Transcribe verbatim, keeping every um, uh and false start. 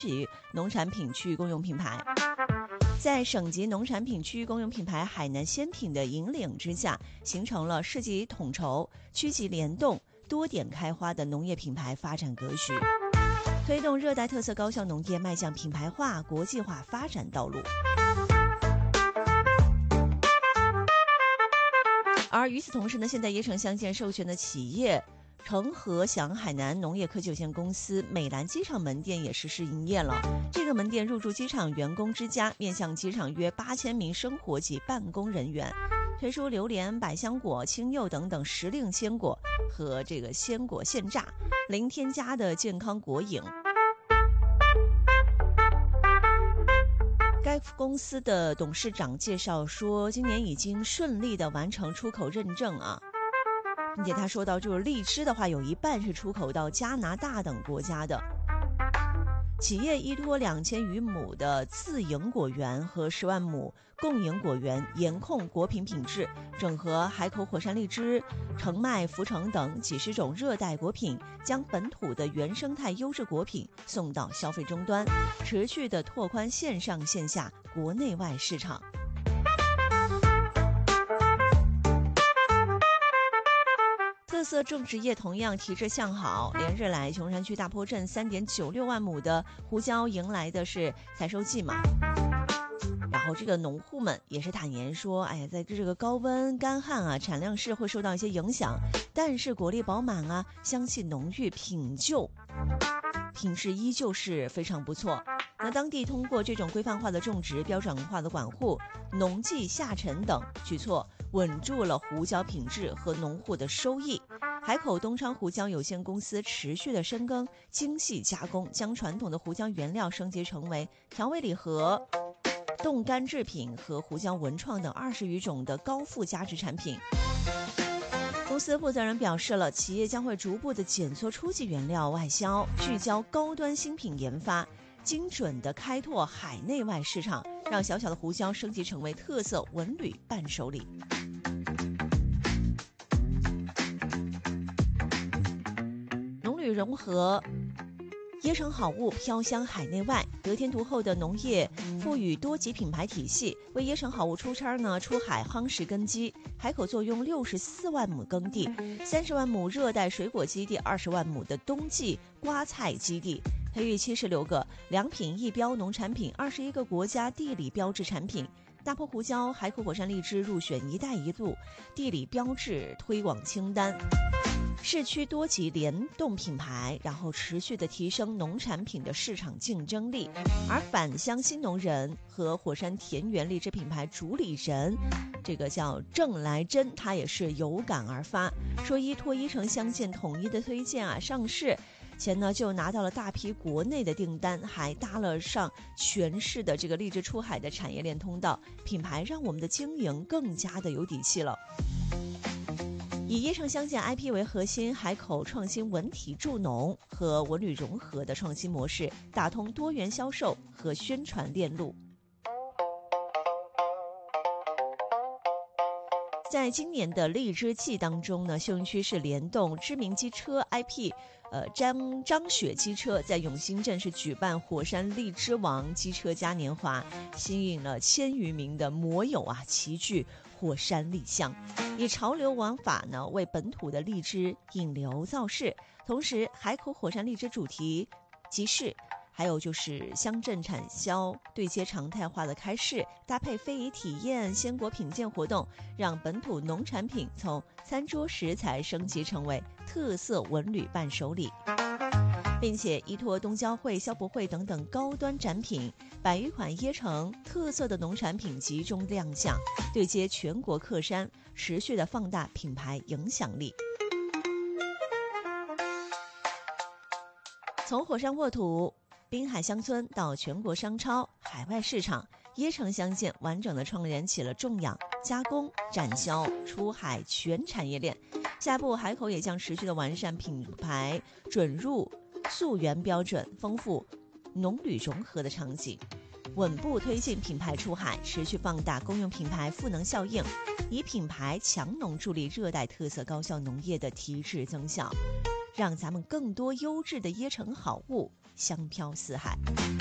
农产品区域公用品牌。在省级农产品区域公用品牌海南鲜品的引领之下，形成了市级统筹、区级联动、多点开花的农业品牌发展格局，推动热带特色高效农业迈向品牌化、国际化发展道路。而与此同时呢，现在椰城乡县授权的企业成和祥海南农业科技有限公司美兰机场门店也实施营业了。这个门店入驻机场员工之家，面向机场约八千名生活及办公人员，推出榴莲、百香果、青柚等等时令鲜果和这个鲜果现榨，零添加的健康果饮。该公司的董事长介绍说，今年已经顺利的完成出口认证啊。并且他说到，就是荔枝的话，有一半是出口到加拿大等国家的。企业依托两千余亩的自营果园和十万亩共营果园，严控果品品质，整合海口火山荔枝、澄迈、福成等几十种热带果品，将本土的原生态优质果品送到消费终端，持续的拓宽线上线下、国内外市场。特色种植业同样提质向好，连日来琼山区大坡镇 三点九六万亩的胡椒迎来的是采收季嘛。然后这个农户们也是坦言说，哎呀，在这个高温干旱啊，产量是会受到一些影响，但是果粒饱满啊，香气浓郁，品就品质依旧是非常不错。那当地通过这种规范化的种植、标准化的管护、农技下沉等举措，稳住了胡椒品质和农户的收益。海口东昌胡椒有限公司持续的深耕、精细加工，将传统的胡椒原料升级成为调味礼盒、冻干制品和胡椒文创等二十余种的高附加值产品。公司负责人表示了，企业将会逐步的减缩初级原料外销，聚焦高端新品研发，精准的开拓海内外市场，让小小的胡椒升级成为特色文旅伴手礼。农旅融合，椰城好物飘香海内外，得天独厚的农业赋予多级品牌体系，为椰城好物出差呢出海夯实根基。海口坐拥六十四万亩耕地，三十万亩热带水果基地，二十万亩的冬季瓜菜基地，培育七十六个良品一标农产品，二十一个国家地理标志产品。大坡胡椒、海口火山荔枝入选“一带一路”地理标志推广清单。市区多级联动品牌，然后持续的提升农产品的市场竞争力。而返乡新农人和火山田园荔枝品牌主理人，这个叫郑来珍，他也是有感而发，说依托椰城乡县统一的推荐啊，上市前呢就拿到了大批国内的订单，还搭了上全市的这个荔枝出海的产业链通道，品牌让我们的经营更加的有底气了。以椰城乡县 I P 为核心，海口创新文体助农和文旅融合的创新模式，打通多元销售和宣传链路。在今年的荔枝季当中呢，秀云区是联动知名机车 I P， 呃张张雪机车在永兴镇是举办火山荔枝王机车嘉年华，吸引了千余名的摩友啊齐聚火山立项，以潮流玩法呢为本土的荔枝引流造势。同时，海口火山荔枝主题集市，还有就是乡镇产销对接常态化的开市，搭配非遗体验、鲜果品鉴活动，让本土农产品从餐桌食材升级成为特色文旅伴手礼，并且依托东交会、消博会等等高端展品，百余款椰城特色的农产品集中亮相，对接全国客山，持续的放大品牌影响力。从火山沃土、滨海乡村到全国商超、海外市场，椰城乡县完整的创联起了种养、加工、展销、出海全产业链。下一步，海口也将持续的完善品牌准入溯源标准，丰富农旅融合的场景，稳步推进品牌出海，持续放大公用品牌赋能效应，以品牌强农助力热带特色高效农业的提质增效。 让咱们更多优质的椰城好物香飘四海。